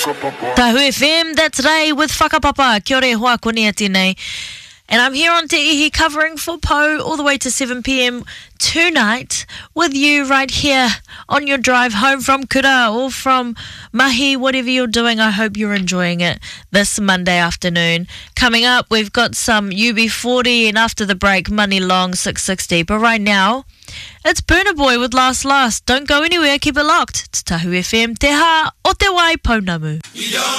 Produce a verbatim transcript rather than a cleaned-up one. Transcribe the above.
Tahu F M, that's Ray with Whakapapa. Kia ore hoa kone ati nei. And I'm here on Te Ihi covering for Po all the way to seven p.m. tonight with you right here on your drive home from Kura or from Mahi, whatever you're doing. I hope you're enjoying it this Monday afternoon. Coming up, we've got some U B forty and after the break, Money Long six sixty. But right now, it's Burna Boy with Last Last. Don't go anywhere, keep it locked. It's Tahu F M, te ha o te wai pounamu.